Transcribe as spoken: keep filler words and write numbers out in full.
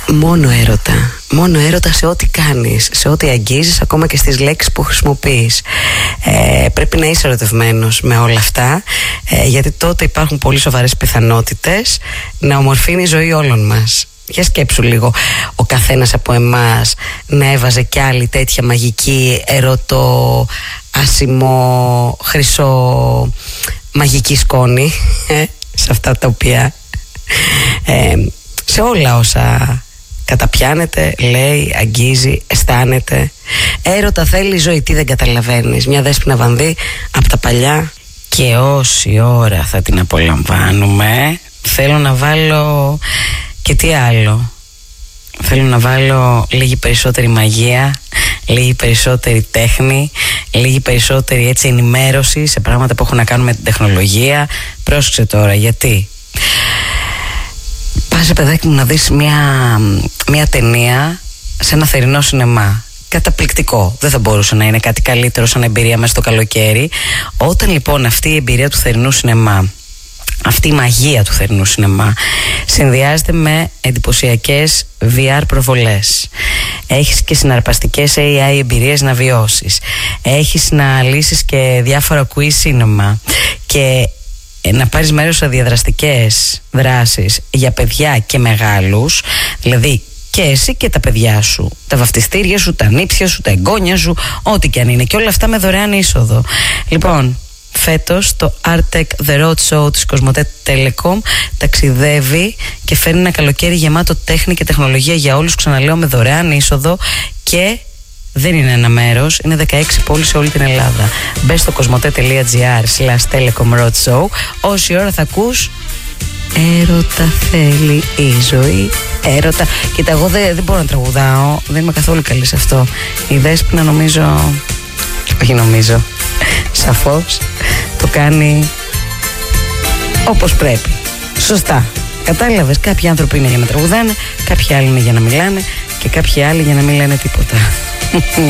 Μόνο έρωτα. Μόνο έρωτα σε ό,τι κάνεις, σε ό,τι αγγίζεις, ακόμα και στις λέξεις που χρησιμοποιείς. Ε, πρέπει να είσαι ερωτευμένος με όλα αυτά, ε, γιατί τότε υπάρχουν πολύ σοβαρές πιθανότητες να ομορφύνει η ζωή όλων μας. Για σκέψου λίγο, ο καθένας από εμάς να έβαζε κι άλλη τέτοια μαγική, ερωτό, άσημο, χρυσό, μαγική σκόνη, ε, σε αυτά τα οποία, ε, σε όλα όσα καταπιάνεται, λέει, αγγίζει, αισθάνεται. Έρωτα θέλει η ζωή, τι δεν καταλαβαίνεις? Μια Δέσποινα Βανδύ από τα παλιά. Και όση ώρα θα την απολαμβάνουμε, θέλω να βάλω και τι άλλο. Θέλω να βάλω λίγη περισσότερη μαγεία, λίγη περισσότερη τέχνη, λίγη περισσότερη έτσι ενημέρωση σε πράγματα που έχουν να κάνουν με την τεχνολογία. Πρόσεξε τώρα, γιατί πας, παιδάκι μου, να δεις μια, μια ταινία σε ένα θερινό σινεμά. Καταπληκτικό. Δεν θα μπορούσε να είναι κάτι καλύτερο σαν εμπειρία μέσα στο καλοκαίρι. Όταν λοιπόν αυτή η εμπειρία του θερινού σινεμά, αυτή η μαγεία του θερινού σινεμά συνδυάζεται με εντυπωσιακές βι αρ προβολές, έχεις και συναρπαστικές έι άι εμπειρίες να βιώσεις, έχεις να λύσεις και διάφορα quiz cinema και να πάρεις μέρος σε διαδραστικές δράσεις για παιδιά και μεγάλους, δηλαδή και εσύ και τα παιδιά σου, τα βαφτιστήρια σου, τα νύψια σου, τα εγγόνια σου, ό,τι και αν είναι, και όλα αυτά με δωρεάν είσοδο. Λοιπόν, φέτος το Artec The Road Show της Κοσμοτέ Telecom ταξιδεύει και φέρνει ένα καλοκαίρι γεμάτο τέχνη και τεχνολογία για όλους, ξαναλέω, με δωρεάν είσοδο, και δεν είναι ένα μέρος, είναι δεκαέξι πόλεις σε όλη την Ελλάδα. Μπες στο κοσμοτέ.gr slash telecom road show. Όση ώρα θα ακούς έρωτα θέλει η ζωή, έρωτα. Κοίτα, εγώ δεν, δεν μπορώ να τραγουδάω, δεν είμαι καθόλου καλή σε αυτό. Η Δέσποινα νομίζω, όχι νομίζω, σαφώς το κάνει όπως πρέπει. Σωστά. Κατάλαβες, κάποιοι άνθρωποι είναι για να τραγουδάνε, κάποιοι άλλοι είναι για να μιλάνε και κάποιοι άλλοι για να μην λένε τίποτα.